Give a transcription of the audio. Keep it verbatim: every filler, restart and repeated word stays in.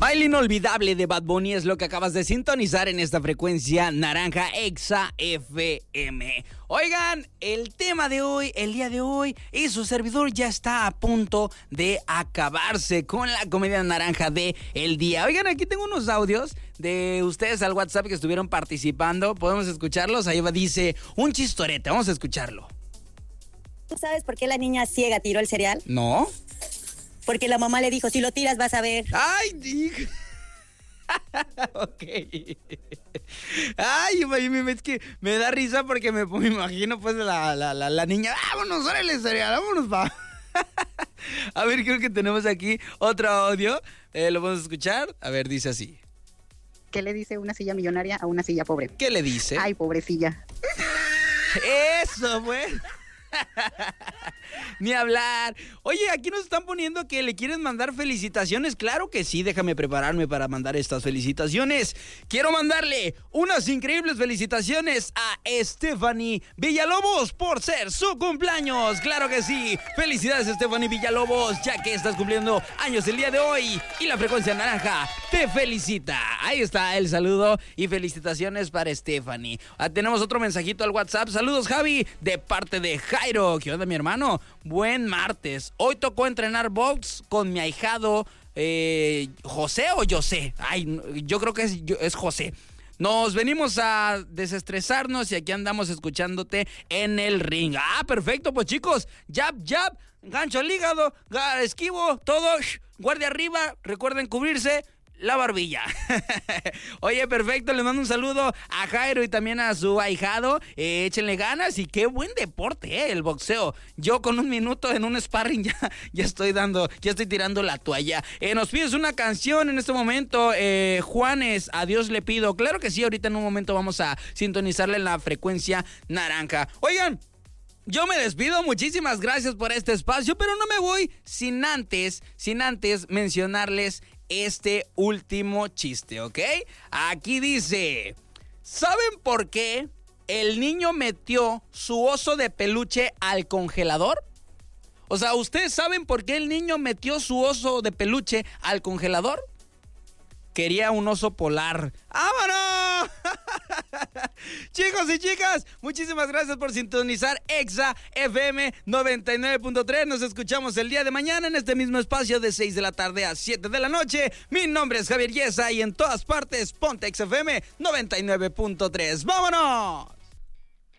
Baile inolvidable de Bad Bunny es lo que acabas de sintonizar en esta frecuencia naranja Exa F M. Oigan, el tema de hoy, el día de hoy, y su servidor ya está a punto de acabarse con la comedia naranja de el día. Oigan, aquí tengo unos audios de ustedes al WhatsApp que estuvieron participando. ¿Podemos escucharlos? Ahí va, dice un chistorete. Vamos a escucharlo. ¿Tú sabes por qué la niña ciega tiró el cereal? ¿No? Porque la mamá le dijo, si lo tiras vas a ver. ¡Ay, dijo! Ok. Ay, es que me da risa porque me, me imagino pues la, la, la, la niña. ¡Vámonos, órale, cereal! ¡Vámonos, pa! A ver, creo que tenemos aquí otro audio. Eh, ¿Lo vamos a escuchar? A ver, dice así. ¿Qué le dice una silla millonaria a una silla pobre? ¿Qué le dice? Ay, pobrecilla. Eso, pues. Ni hablar. Oye, aquí nos están poniendo que le quieren mandar felicitaciones. Claro que sí, déjame prepararme para mandar estas felicitaciones. Quiero mandarle unas increíbles felicitaciones a Stephanie Villalobos por ser su cumpleaños. Claro que sí. Felicidades, Stephanie Villalobos, ya que estás cumpliendo años el día de hoy y la frecuencia naranja te felicita. Ahí está el saludo y felicitaciones para Stephanie. Ah, tenemos otro mensajito al WhatsApp. Saludos, Javi, de parte de Jairo. ¿Qué onda, mi hermano? Buen martes. Hoy tocó entrenar box con mi ahijado eh, José o José. Ay, yo creo que es, es José. Nos venimos a desestresarnos y aquí andamos escuchándote en el ring. Ah, perfecto, pues chicos, jab, jab, gancho al hígado, esquivo, todo, guardia arriba, recuerden cubrirse la barbilla. Oye, perfecto, le mando un saludo a Jairo y también a su ahijado. Eh, échenle ganas y qué buen deporte, eh, el boxeo. Yo con un minuto en un sparring ya, ya estoy dando, ya estoy tirando la toalla. Eh, nos pides una canción en este momento, eh, Juanes, a Dios le pido. Claro que sí, ahorita en un momento vamos a sintonizarle en la frecuencia naranja. Oigan, yo me despido, muchísimas gracias por este espacio, pero no me voy sin antes, sin antes mencionarles este último chiste, ¿ok? Aquí dice, ¿saben por qué el niño metió su oso de peluche al congelador? O sea, ¿ustedes saben por qué el niño metió su oso de peluche al congelador? Quería un oso polar. ¡Vámonos! Chicos y chicas, muchísimas gracias por sintonizar Exa F M noventa y nueve punto tres. Nos escuchamos el día de mañana en este mismo espacio de seis de la tarde a siete de la noche. Mi nombre es Javier Yesa y en todas partes ponte Exa F M noventa y nueve punto tres. ¡Vámonos!